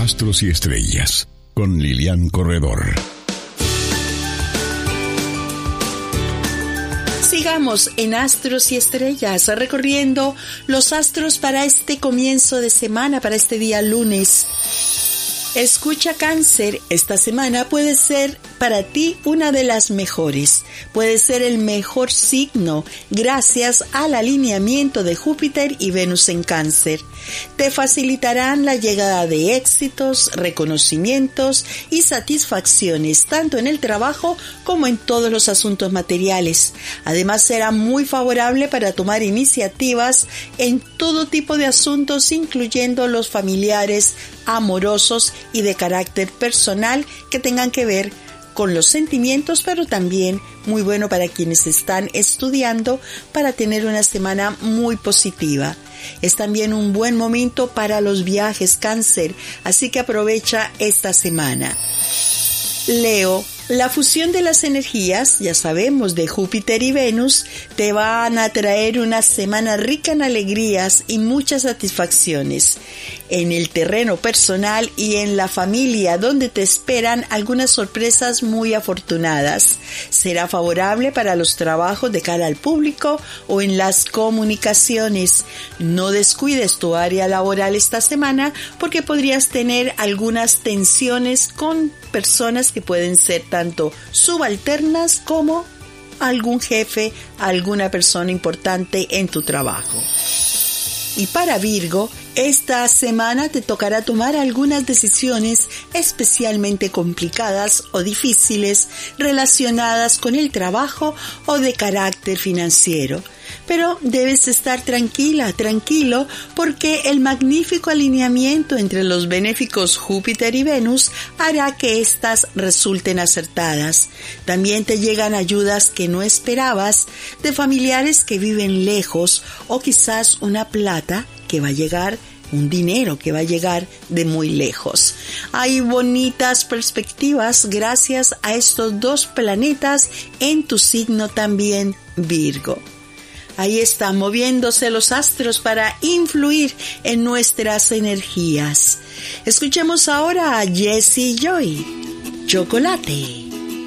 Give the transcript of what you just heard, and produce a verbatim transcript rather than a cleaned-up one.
Astros y Estrellas, con Lilian Corredor. Sigamos en Astros y Estrellas, recorriendo los astros para este comienzo de semana, para este día lunes. Escucha, Cáncer, esta semana puede ser para ti una de las mejores. Puede ser el mejor signo gracias al alineamiento de Júpiter y Venus en Cáncer. Te facilitarán la llegada de éxitos, reconocimientos y satisfacciones, tanto en el trabajo como en todos los asuntos materiales. Además, será muy favorable para tomar iniciativas en todo tipo de asuntos, incluyendo los familiares, amorosos y de carácter personal que tengan que ver con los sentimientos, pero también muy bueno para quienes están estudiando para tener una semana muy positiva. Es también un buen momento para los viajes, Cáncer, así que aprovecha esta semana. Leo, la fusión de las energías, ya sabemos, de Júpiter y Venus, te van a traer una semana rica en alegrías y muchas satisfacciones en el terreno personal y en la familia, donde te esperan algunas sorpresas muy afortunadas. Será favorable para los trabajos de cara al público o en las comunicaciones. No descuides tu área laboral esta semana porque podrías tener algunas tensiones con personas que pueden ser tanto subalternas como algún jefe, alguna persona importante en tu trabajo. Y para Virgo, esta semana te tocará tomar algunas decisiones especialmente complicadas o difíciles relacionadas con el trabajo o de carácter financiero. Pero debes estar tranquila, tranquilo, porque el magnífico alineamiento entre los benéficos Júpiter y Venus hará que éstas resulten acertadas. También te llegan ayudas que no esperabas de familiares que viven lejos o quizás una plata que va a llegar, un dinero que va a llegar de muy lejos. Hay bonitas perspectivas gracias a estos dos planetas en tu signo también, Virgo. Ahí están moviéndose los astros para influir en nuestras energías. Escuchemos ahora a Jessie Joy, Chocolate.